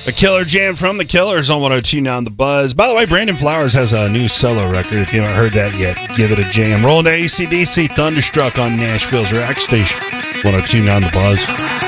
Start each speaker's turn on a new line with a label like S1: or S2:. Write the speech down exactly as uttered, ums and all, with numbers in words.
S1: A killer jam from the Killers on one oh two point nine The Buzz. By the way, Brandon Flowers has a new solo record. If you haven't heard that yet, give it a jam. Rolling to A C D C, Thunderstruck on Nashville's Rack Station, one oh two point nine The Buzz.